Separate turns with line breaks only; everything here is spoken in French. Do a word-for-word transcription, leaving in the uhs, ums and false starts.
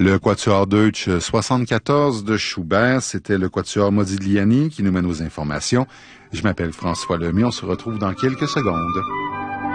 Le Quatuor Deutsch soixante-quatorze de Schubert, c'était le Quatuor Modigliani qui nous mène aux informations. Je m'appelle François Lemay, on se retrouve dans quelques secondes.